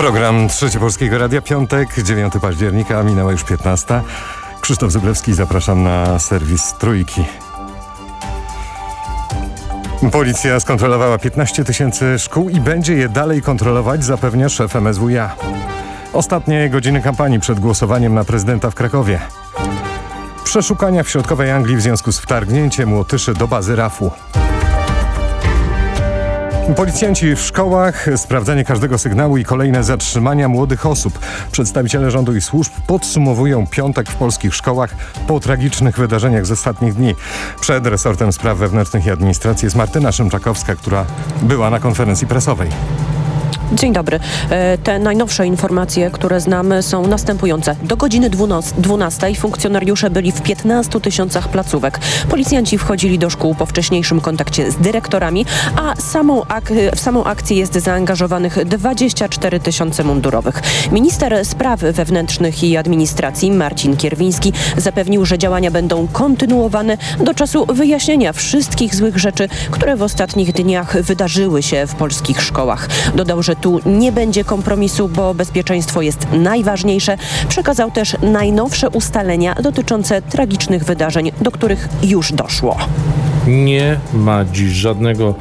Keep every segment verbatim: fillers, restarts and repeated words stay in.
Program Trzecie Polskiego Radia, piątek, dziewiątego października, minęła już piętnasta. Krzysztof Zuglewski, zapraszam na serwis Trójki. Policja skontrolowała piętnaście tysięcy szkół i będzie je dalej kontrolować, zapewnia szef M S W iA. Ostatnie godziny kampanii przed głosowaniem na prezydenta w Krakowie. Przeszukania w środkowej Anglii w związku z wtargnięciem Łotyszy do bazy rafu. Policjanci w szkołach, sprawdzanie każdego sygnału i kolejne zatrzymania młodych osób. Przedstawiciele rządu i służb podsumowują piątek w polskich szkołach po tragicznych wydarzeniach z ostatnich dni. Przed resortem spraw wewnętrznych i administracji jest Martyna Szymczakowska, która była na konferencji prasowej. Dzień dobry. Te najnowsze informacje, które znamy, są następujące. Do godziny dwunastej funkcjonariusze byli w piętnastu tysiącach placówek. Policjanci wchodzili do szkół po wcześniejszym kontakcie z dyrektorami, a samą ak- w samą akcję jest zaangażowanych dwadzieścia cztery tysiące mundurowych. Minister Spraw Wewnętrznych i Administracji Marcin Kierwiński zapewnił, że działania będą kontynuowane do czasu wyjaśnienia wszystkich złych rzeczy, które w ostatnich dniach wydarzyły się w polskich szkołach. Dodał, że tu nie będzie kompromisu, bo bezpieczeństwo jest najważniejsze. Przekazał też najnowsze ustalenia dotyczące tragicznych wydarzeń, do których już doszło. Nie ma dziś żadnego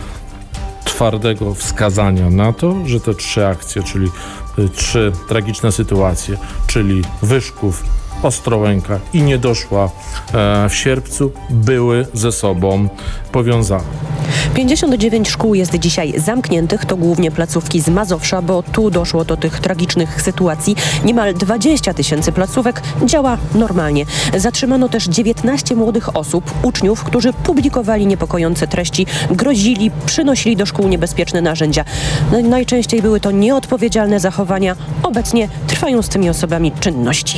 twardego wskazania na to, że te trzy akcje, czyli trzy tragiczne sytuacje, czyli Wyszków, Ostrołęka i Niedoszła e, w Sierpcu, były ze sobą powiązane. pięćdziesiąt dziewięć szkół jest dzisiaj zamkniętych, to głównie placówki z Mazowsza, bo tu doszło do tych tragicznych sytuacji. Niemal dwadzieścia tysięcy placówek działa normalnie. Zatrzymano też dziewiętnaście młodych osób, uczniów, którzy publikowali niepokojące treści, grozili, przynosili do szkół niebezpieczne narzędzia. No, najczęściej były to nieodpowiedzialne zachowania. Obecnie trwają z tymi osobami czynności.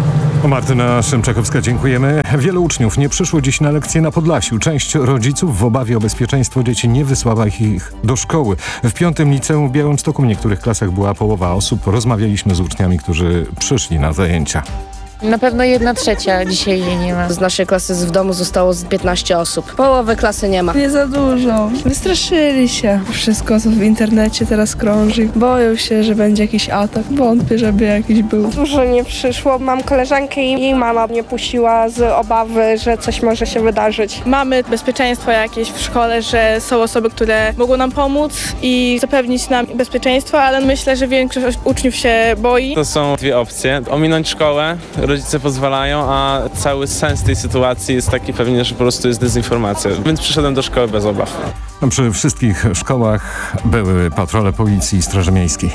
Martyna Szymczakowska, dziękujemy. Wielu uczniów nie przyszło dziś na lekcje na Podlasiu. Część rodziców w obawie o bezpieczeństwo dzieci nie wysłała ich do szkoły. W piątym liceum w Białymstoku w niektórych klasach była połowa osób. Rozmawialiśmy z uczniami, którzy przyszli na zajęcia. Na pewno jedna trzecia dzisiaj jej nie ma. Z naszej klasy w domu zostało z piętnaście osób. Połowy klasy nie ma. Nie za dużo. Wystraszyli się. Wszystko, co w internecie teraz krąży. Boją się, że będzie jakiś atak. Wątpię, żeby jakiś był. Dużo nie przyszło. Mam koleżankę i jej mama mnie puściła z obawy, że coś może się wydarzyć. Mamy bezpieczeństwo jakieś w szkole, że są osoby, które mogą nam pomóc i zapewnić nam bezpieczeństwo, ale myślę, że większość uczniów się boi. To są dwie opcje. Ominąć szkołę, rodzice pozwalają, a cały sens tej sytuacji jest taki pewnie, że po prostu jest dezinformacja. Więc przyszedłem do szkoły bez obaw. Przy wszystkich szkołach były patrole policji i Straży Miejskiej.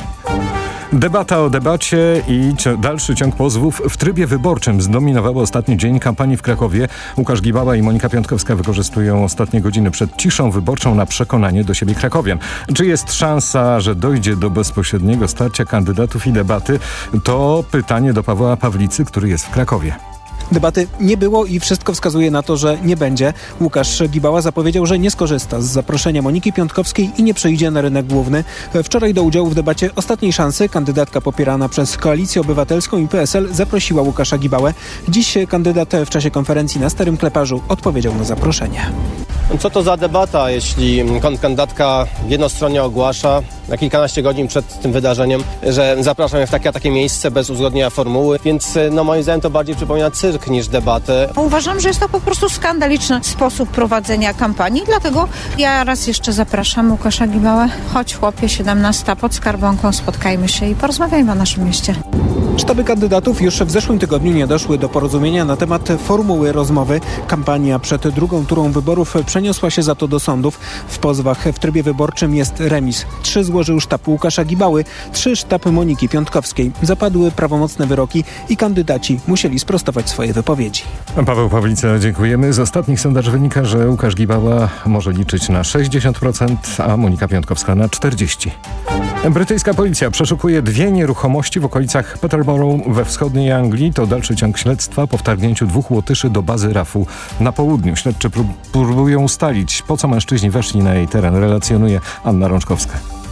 Debata o debacie i dalszy ciąg pozwów w trybie wyborczym zdominowały ostatni dzień kampanii w Krakowie. Łukasz Gibała i Monika Piątkowska wykorzystują ostatnie godziny przed ciszą wyborczą na przekonanie do siebie krakowian. Czy jest szansa, że dojdzie do bezpośredniego starcia kandydatów i debaty? To pytanie do Pawła Pawlicy, który jest w Krakowie. Debaty nie było i wszystko wskazuje na to, że nie będzie. Łukasz Gibała zapowiedział, że nie skorzysta z zaproszenia Moniki Piątkowskiej i nie przyjdzie na rynek główny. Wczoraj do udziału w debacie Ostatniej Szansy kandydatka popierana przez Koalicję Obywatelską i P S L zaprosiła Łukasza Gibałę. Dziś kandydat w czasie konferencji na Starym Kleparzu odpowiedział na zaproszenie. Co to za debata, jeśli kandydatka jednostronnie ogłasza na kilkanaście godzin przed tym wydarzeniem, że zapraszam w takie a takie miejsce bez uzgodnienia formuły, więc no moim zdaniem to bardziej przypomina cyrk niż debatę. Uważam, że jest to po prostu skandaliczny sposób prowadzenia kampanii, dlatego ja raz jeszcze zapraszam Łukasza Gibałę. Chodź chłopie, siedemnasta pod Skarbonką, spotkajmy się i porozmawiajmy o naszym mieście. Sztaby kandydatów już w zeszłym tygodniu nie doszły do porozumienia na temat formuły rozmowy. Kampania przed drugą turą wyborów przeniosła się za to do sądów. W pozwach w trybie wyborczym jest remis. Trzy złożył sztab Łukasza Gibały, trzy sztab Moniki Piątkowskiej. Zapadły prawomocne wyroki i kandydaci musieli sprostować swoje wypowiedzi. Paweł Pawlica, dziękujemy. Z ostatnich sondaży wynika, że Łukasz Gibała może liczyć na sześćdziesiąt procent, a Monika Piątkowska na czterdzieści procent. Brytyjska policja przeszukuje dwie nieruchomości w okolicach Peterborough we wschodniej Anglii. To dalszy ciąg śledztwa po wtargnięciu dwóch Łotyszy do bazy rafu na południu. Śledczy prób- próbują ustalić, po co mężczyźni weszli na jej teren, relacjonuje Anna Rączkowska.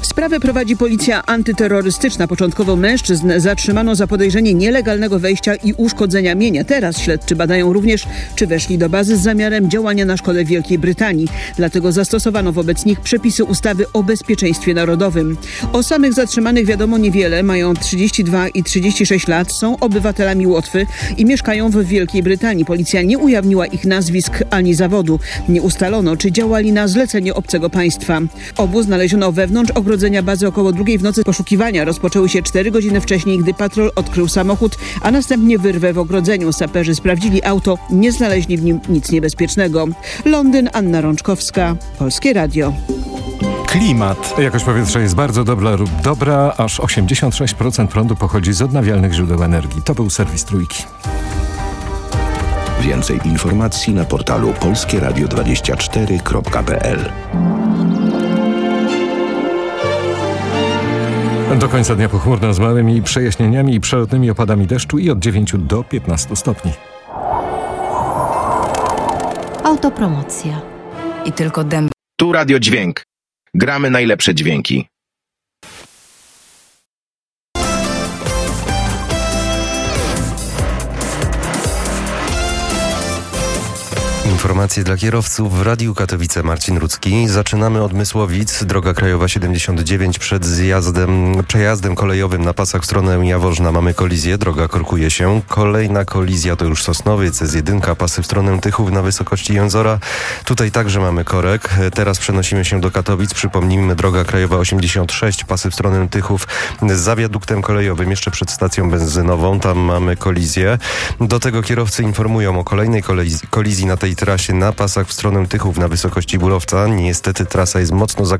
Sprawę prowadzi policja antyterrorystyczna. Początkowo mężczyzn zatrzymano za podejrzenie nielegalnego wejścia i uszkodzenia mienia. Teraz śledczy badają również, czy weszli do bazy z zamiarem działania na szkodę w Wielkiej Brytanii. Dlatego zastosowano wobec nich przepisy ustawy o bezpieczeństwie narodowym. O samych zatrzymanych wiadomo niewiele. Mają trzydzieści dwa i trzydzieści sześć lat, są obywatelami Łotwy i mieszkają w Wielkiej Brytanii. Policja nie ujawniła ich nazwisk ani zawodu. Nie ustalono, czy działali na zlecenie obcego państwa. Obu znaleziono wewnątrz ogrodzenia bazy około drugiej w nocy. Poszukiwania rozpoczęły się cztery godziny wcześniej, gdy patrol odkrył samochód, a następnie wyrwę w ogrodzeniu. Saperzy sprawdzili auto, nie znaleźli w nim nic niebezpiecznego. Londyn, Anna Rączkowska, Polskie Radio. Klimat. Jakość powietrza jest bardzo dobra lub dobra, aż osiemdziesiąt sześć procent prądu pochodzi z odnawialnych źródeł energii. To był serwis Trójki. Więcej informacji na portalu polskie radio dwadzieścia cztery kropka p l. Do końca dnia pochmurno z małymi przejaśnieniami i przelotnymi opadami deszczu i od dziewięciu do piętnastu stopni. Autopromocja. I tylko dęb. Tu Radio Dźwięk. Gramy najlepsze dźwięki. Informacje dla kierowców w Radiu Katowice. Marcin Rudzki. Zaczynamy od Mysłowic. Droga krajowa siedemdziesiąt dziewięć przed zjazdem, przejazdem kolejowym na pasach w stronę Jaworzna mamy kolizję. Droga korkuje się. Kolejna kolizja to już Sosnowiec. Z jedynka pasy w stronę Tychów na wysokości Jęzora. Tutaj także mamy korek. Teraz przenosimy się do Katowic. Przypomnijmy, droga krajowa osiemdziesiąt sześć, pasy w stronę Tychów za wiaduktem kolejowym, jeszcze przed stacją benzynową. Tam mamy kolizję. Do tego kierowcy informują o kolejnej kolizji, kolizji na tej trasie na pasach w stronę Tychów na wysokości Burowca. Niestety trasa jest mocno zakończona.